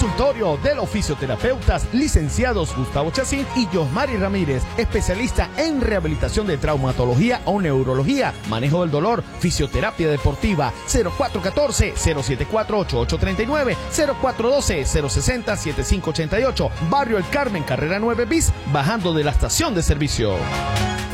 Consultorio de los fisioterapeutas licenciados Gustavo Chacín y Josmari Ramírez, especialista en rehabilitación de traumatología o neurología, manejo del dolor, fisioterapia deportiva. 0414-074-8839, 0412-060-7588, Barrio El Carmen, carrera 9 bis, bajando de la estación de servicio.